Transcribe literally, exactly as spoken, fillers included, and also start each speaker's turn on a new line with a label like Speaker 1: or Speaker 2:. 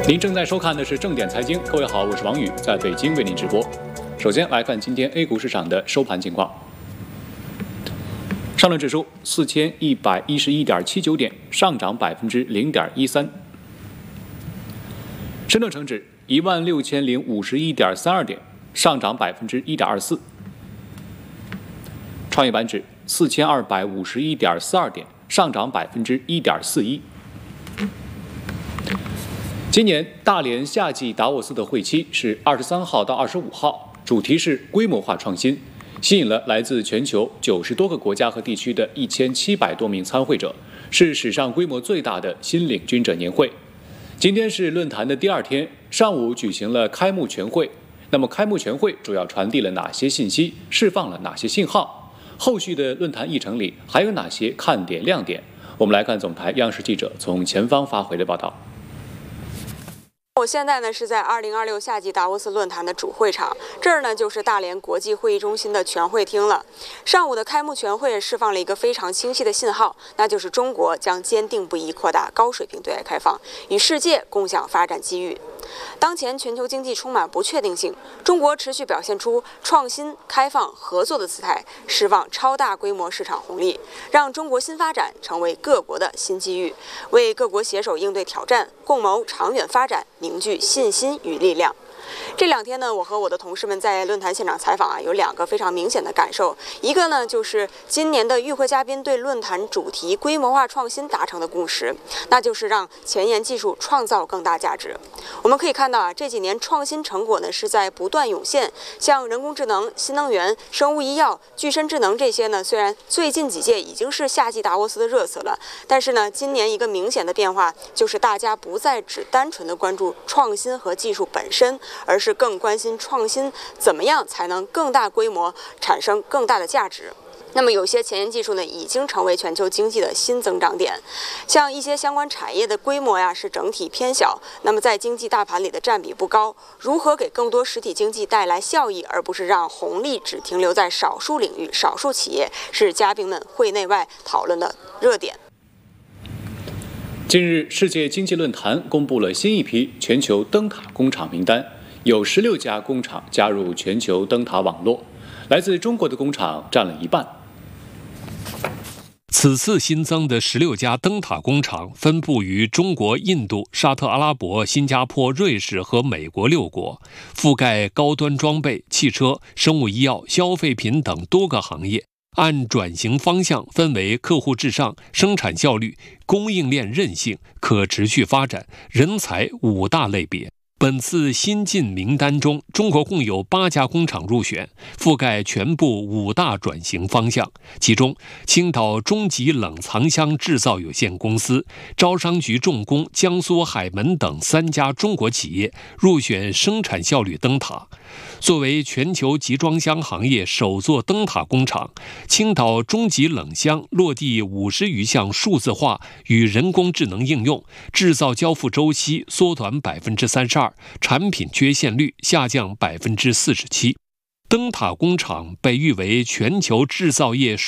Speaker 1: 您正在收看的是正点财经，各位好，我是王宇，在北京为您直播。首先来看今天 A 股市场的收盘情况。上证指数四千一百一十一点七九点，上涨百分之零点一三。深证成指一万六千零五十一点三二点，上涨百分之一点二四。创业板指四千二百五十一点四二点，上涨百分之一点四一。今年大连夏季达沃斯的会期是二十三号到二十五号，主题是规模化创新，吸引了来自全球九十多个国家和地区的一千七百多名参会者，是史上规模最大的新领军者年会。今天是论坛的第二天，上午举行了开幕全会。那么开幕全会主要传递了哪些信息，释放了哪些信号？后续的论坛议程里还有哪些看点亮点？我们来看总台央视记者从前方发回的报道。
Speaker 2: 我现在呢是在二零二六夏季达沃斯论坛的主会场，这儿呢就是大连国际会议中心的全会厅了。上午的开幕全会释放了一个非常清晰的信号，那就是中国将坚定不移扩大高水平对外开放，与世界共享发展机遇。当前全球经济充满不确定性，中国持续表现出创新、开放、合作的姿态，释放超大规模市场红利，让中国新发展成为各国的新机遇，为各国携手应对挑战、共谋长远发展凝聚信心与力量。这两天呢，我和我的同事们在论坛现场采访啊，有两个非常明显的感受。一个呢，就是今年的与会嘉宾对论坛主题规模化创新达成的共识，那就是让前沿技术创造更大价值。我们可以看到啊，这几年创新成果呢是在不断涌现，像人工智能、新能源、生物医药、具身智能这些呢，虽然最近几届已经是夏季达沃斯的热词了，但是呢，今年一个明显的变化就是大家不再只单纯的关注创新和技术本身，而是更关心创新怎么样才能更大规模产生更大的价值。那么有些前沿技术呢，已经成为全球经济的新增长点，像一些相关产业的规模呀是整体偏小，那么在经济大盘里的占比不高。如何给更多实体经济带来效益，而不是让红利只停留在少数领域、少数企业，是嘉宾们会内外讨论的热点。
Speaker 1: 近日，世界经济论坛公布了新一批全球灯塔工厂名单，有十六家工厂加入全球灯塔网络，来自中国的工厂占了一半。
Speaker 3: 此次新增的十六家灯塔工厂分布于中国、印度、沙特阿拉伯、新加坡、瑞士和美国六国，覆盖高端装备、汽车、生物医药、消费品等多个行业。按转型方向分为客户至上、生产效率、供应链韧性、可持续发展、人才五大类别。本次新进名单中，中国共有八家工厂入选，覆盖全部五大转型方向。其中，青岛中极冷藏箱制造有限公司、招商局重工、江苏海门等三家中国企业入选生产效率灯塔。作为全球集装箱行业首座灯塔工厂，青岛中极冷箱落地五十余项数字化与人工智能应用，制造交付周期缩短百分之三十二，产品缺陷率下降百分之四十七。灯塔工厂被誉为全球制造业